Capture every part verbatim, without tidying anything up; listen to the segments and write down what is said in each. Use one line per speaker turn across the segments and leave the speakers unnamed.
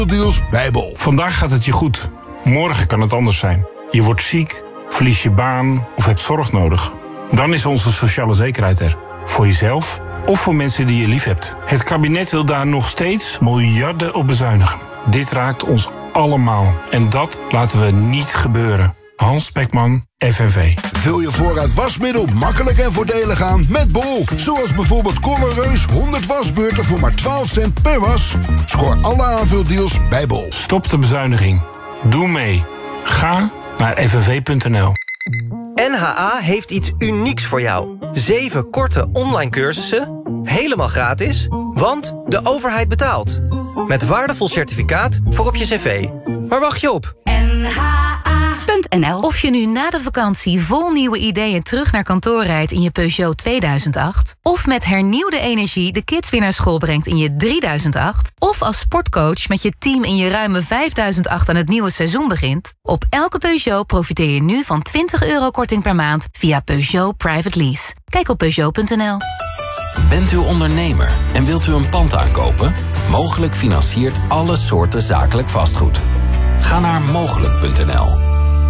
Deals bij Bol.
Vandaag gaat het je goed. Morgen kan het anders zijn. Je wordt ziek, verlies je baan of hebt zorg nodig. Dan is onze sociale zekerheid er. Voor jezelf of voor mensen die je lief hebt. Het kabinet wil daar nog steeds miljarden op bezuinigen. Dit raakt ons allemaal. En dat laten we niet gebeuren. Hans Spekman, F N V.
Vul je voorraad wasmiddel makkelijk en voordelig aan met Bol. Zoals bijvoorbeeld Colorreus honderd wasbeurten voor maar twaalf cent per was. Scoor alle aanvuldeals bij Bol.
Stop de bezuiniging. Doe mee. Ga naar f n v punt n l.
N H A heeft iets unieks voor jou. Zeven korte online cursussen, helemaal gratis, want de overheid betaalt. Met waardevol certificaat voor op je cv. Waar wacht je op?
N H A punt n l. Of je nu na de vakantie vol nieuwe ideeën terug naar kantoor rijdt in je Peugeot tweeduizend acht... of met hernieuwde energie de kids weer naar school brengt in je drieduizend acht... of als sportcoach met je team in je ruime vijfduizend acht aan het nieuwe seizoen begint... op elke Peugeot profiteer je nu van twintig euro korting per maand via Peugeot Private Lease. Kijk op Peugeot punt n l.
Bent u ondernemer en wilt u een pand aankopen? Mogelijk financiert alle soorten zakelijk vastgoed. Ga naar mogelijk punt n l.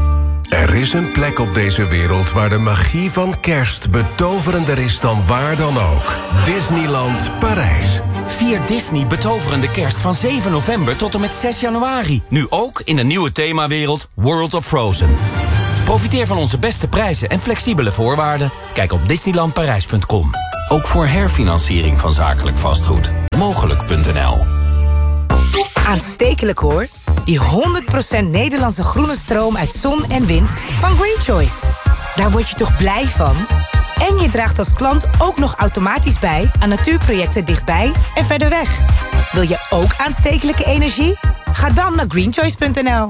Er is een plek op deze wereld waar de magie van kerst betoverender is dan waar dan ook. Disneyland Parijs.
Vier Disney betoverende kerst van zeven november tot en met zes januari. Nu ook in de nieuwe themawereld World of Frozen. Profiteer van onze beste prijzen en flexibele voorwaarden. Kijk op disneyland parijs punt com.
Ook voor herfinanciering van zakelijk vastgoed. mogelijk punt n l.
Aanstekelijk hoor. Die honderd procent Nederlandse groene stroom uit zon en wind van Green Choice. Daar word je toch blij van? En je draagt als klant ook nog automatisch bij aan natuurprojecten dichtbij en verder weg. Wil je ook aanstekelijke energie? Ga dan naar green choice punt n l.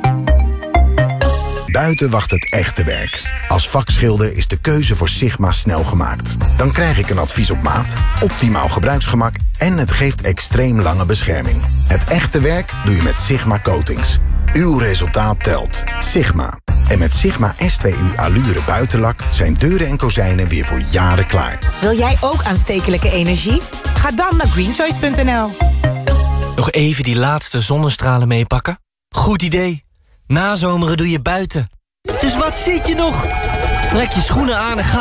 Buiten wacht het echte werk. Als vakschilder is de keuze voor Sigma snel gemaakt. Dan krijg ik een advies op maat, optimaal gebruiksgemak en het geeft extreem lange bescherming. Het echte werk doe je met Sigma Coatings. Uw resultaat telt. Sigma. En met Sigma S twee U Allure buitenlak zijn deuren en kozijnen weer voor jaren klaar.
Wil jij ook aanstekelijke energie? Ga dan naar green choice punt n l.
Nog even die laatste zonnestralen meepakken? Goed idee. Nazomeren doe je buiten. Dus wat zit je nog? Trek je schoenen aan en ga